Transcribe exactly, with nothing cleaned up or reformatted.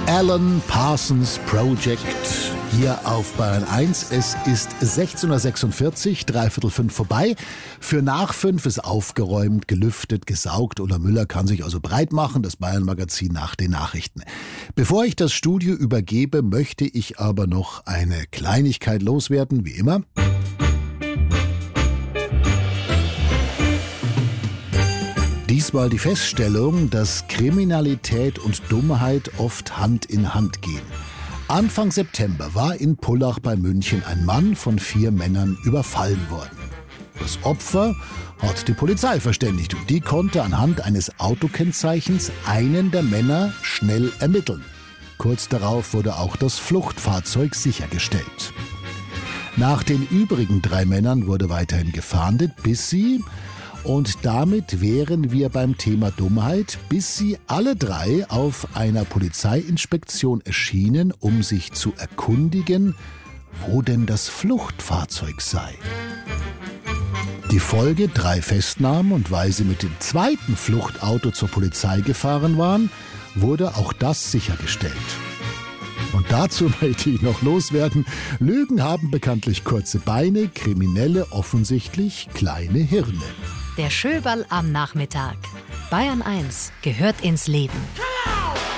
Alan Parsons Project hier auf Bayern eins. Es ist sechzehn Uhr sechsundvierzig, dreiviertel fünf vorbei. Für nach fünf ist aufgeräumt, gelüftet, gesaugt. Ulla Müller kann sich also breit machen, das Bayern-Magazin nach den Nachrichten. Bevor ich das Studio übergebe, möchte ich aber noch eine Kleinigkeit loswerden, wie immer. Diesmal die Feststellung, dass Kriminalität und Dummheit oft Hand in Hand gehen. Anfang September war in Pullach bei München ein Mann von vier Männern überfallen worden. Das Opfer hat die Polizei verständigt und die konnte anhand eines Autokennzeichens einen der Männer schnell ermitteln. Kurz darauf wurde auch das Fluchtfahrzeug sichergestellt. Nach den übrigen drei Männern wurde weiterhin gefahndet, bis sie... Und damit wären wir beim Thema Dummheit, bis sie alle drei auf einer Polizeiinspektion erschienen, um sich zu erkundigen, wo denn das Fluchtfahrzeug sei. Die Folge: drei Festnahmen, und weil sie mit dem zweiten Fluchtauto zur Polizei gefahren waren, wurde auch das sichergestellt. Und dazu möchte ich noch loswerden: Lügen haben bekanntlich kurze Beine, Kriminelle offensichtlich kleine Hirne. Der Schöberl am Nachmittag. Bayern eins gehört ins Leben.